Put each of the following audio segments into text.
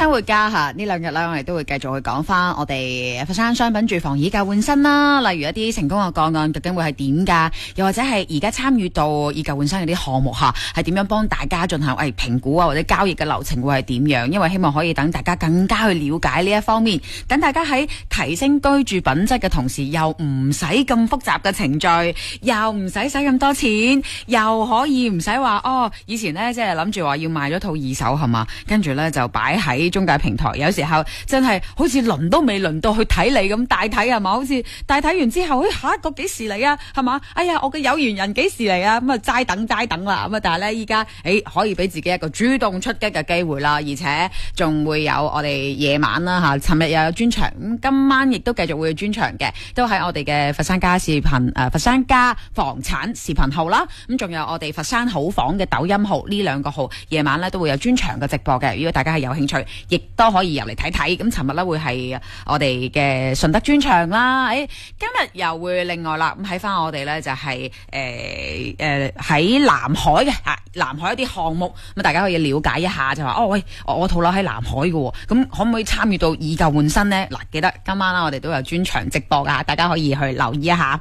生活家呢兩日咧，我哋都會繼續去講翻我哋佛山商品住房以舊換新啦。例如一啲成功嘅個案究竟會係點㗎？又或者係而家參與到以舊換新嗰啲項目係點樣幫大家進行評估啊，或者交易嘅流程會係點樣？因為希望可以等大家更加去了解呢一方面，等大家喺提升居住品質嘅同時，又唔使咁複雜嘅程序，又唔使咁多錢，又可以唔使話以前呢，即係諗住話要賣咗套二手係嘛，跟住呢就擺喺中介平台，有時候真係好似輪都未輪到去睇你咁大睇係嘛，好似大睇完之後，下一個幾時嚟啊？係嘛？哎呀，我嘅有緣人幾時嚟啊？咁啊齋等啦，咁啊但係呢，依家可以俾自己一個主動出擊嘅機會啦，而且仲會有我哋夜晚啦吓，尋日又有專場，咁今晚亦都繼續會有專場嘅，都喺我哋嘅佛山家視頻佛山家房產視頻號啦，咁仲有我哋佛山好房嘅抖音號，呢兩個號夜晚呢都會有專場嘅直播嘅，如果大家係有興趣，亦都可以入嚟睇睇。咁尋日呢會係我哋嘅順德專場啦，今日又會另外啦，咁喺翻我哋呢就係喺南海嘅南海一啲項目，咁大家可以了解一下，就話喂，我套樓喺南海嘅，咁可唔可以參與到以舊換新呢？嗱，記得今晚啦，我哋都有專場直播噶，大家可以去留意一下。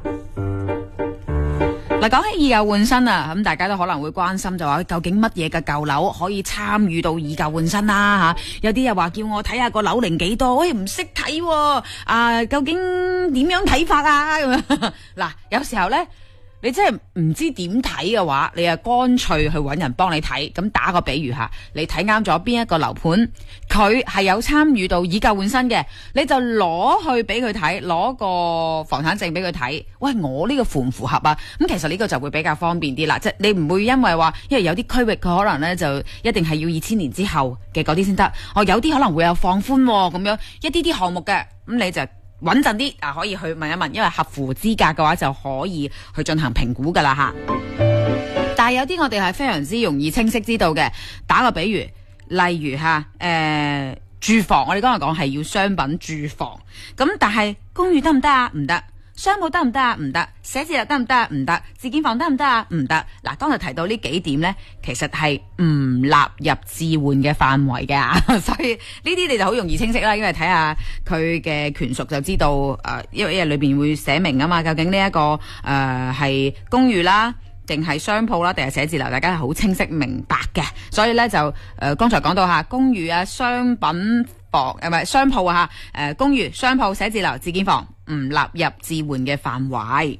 嗱，講起以舊換新啊，咁大家都可能會關心，就話究竟乜嘢嘅舊樓可以參與到以舊換新啦吓？有啲又話叫我睇下個樓齡幾多，喂，唔識睇究竟點樣睇法啊？咁樣嗱，有時候咧，你真係唔知點睇嘅話，你啊乾脆去揾人幫你睇。咁打個比喻下，你睇啱咗邊一個樓盤，佢係有參與到以舊換新嘅，你就攞去俾佢睇，攞個房產證俾佢睇。喂，我呢個符唔符合啊？咁其實呢個就會比較方便啲啦，即係你唔會因為話，因為有啲區域佢可能呢就一定係要2000年之後嘅嗰啲先得，有啲可能會有放寬咁樣一啲項目嘅，咁你就穩陣啲可以去問一問，因為合乎資格嘅話就可以去進行評估噶啦吓。但係有啲我哋係非常之容易清晰知道嘅，打個比喻，例如住房，我哋剛才講係要商品住房，咁但係公寓得唔得啊？唔得。商鋪得唔得啊？唔得。寫字樓得唔得啊？唔得。自建房得唔得啊？唔得。嗱，剛才提到呢幾點呢，其實係唔納入置換嘅範圍嘅，所以呢啲你就好容易清晰啦，因為睇下佢嘅權屬就知道，因為裏邊會寫明啊嘛，究竟呢一個係公寓啦，定係商鋪啦，定係寫字樓，大家係好清晰明白嘅。所以呢，就剛才講到公寓啊、商品房唔係商鋪公寓、商鋪、寫字樓、自建房唔納入置換嘅範圍。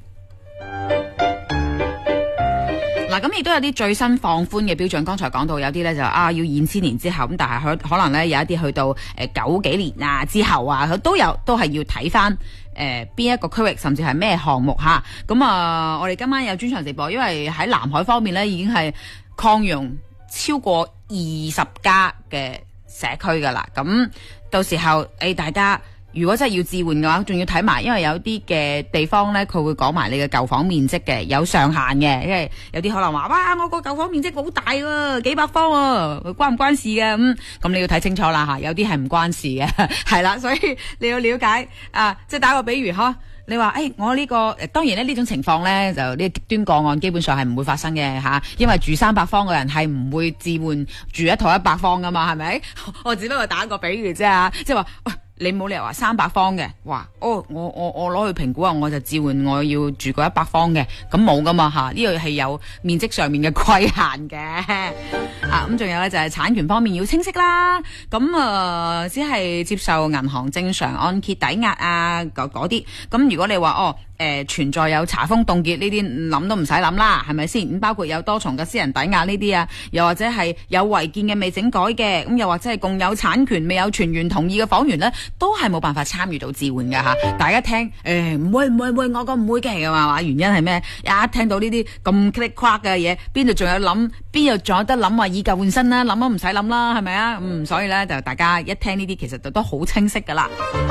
嗱，咁亦都有啲最新放寬嘅標準。剛才講到有啲咧就要2000年之後，咁但係可能咧有一啲去到90幾年啊之後佢都係要睇翻邊一個區域，甚至係咩項目吓。咁我哋今晚有專場直播，因為喺南海方面咧已經係擴容超過20家嘅社區噶啦。咁到時候大家如果真係要置換嘅話，仲要睇埋，因為有啲嘅地方咧，佢會講埋你嘅舊房面積嘅，有上限嘅，因為有啲可能話，哇，我個舊房面積好大喎，幾百方喎，關唔關事嘅？咁你要睇清楚啦吓，有啲係唔關事嘅，係啦，所以你要了解即係打個比喻你話我呢個當然咧呢種情況咧就呢極端個案基本上係唔會發生嘅吓，因為住300方嘅人係唔會置換住一套100方噶嘛，係咪？我只不過打個比喻啫即係話你冇理由話300方嘅，話我攞去評估我就置換我要住個100方嘅，咁冇噶嘛吓，呢個係有面積上面嘅規限嘅。咁仲有咧就係產權方面要清晰啦，咁只係接受銀行正常按揭抵押嗰啲，咁如果你話存在有查封凍結呢啲，諗都唔使諗啦，係咪先？咁包括有多重嘅私人抵押呢啲又或者係有違建嘅未整改嘅，咁又或者係共有產權未有全員同意嘅房源呢，都係冇辦法參與到置換㗎吓。大家聽唔會，我個唔會嘅係嘛？原因係咩？一聽到呢啲咁 click clack 嘅嘢，邊度仲有諗？邊度仲有得諗話以舊換新啦？諗都唔使諗啦，係咪啊？所以呢，就大家一聽呢啲，其實都好清晰噶啦。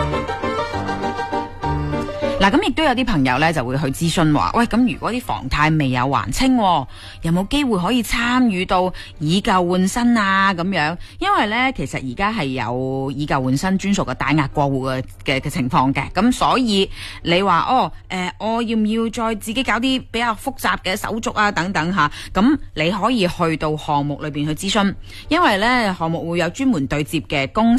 嗱，咁亦都有啲朋友咧就會去諮詢話，喂，咁如果啲房貸未有還清，有冇機會可以參與到以舊換新啊？咁樣，因為咧其實而家係有以舊換新專屬嘅抵押過戶嘅情況嘅，咁所以你話我要唔要再自己搞啲比較複雜嘅手續啊等等吓，咁你可以去到項目裏邊去諮詢，因為咧項目會有專門對接嘅公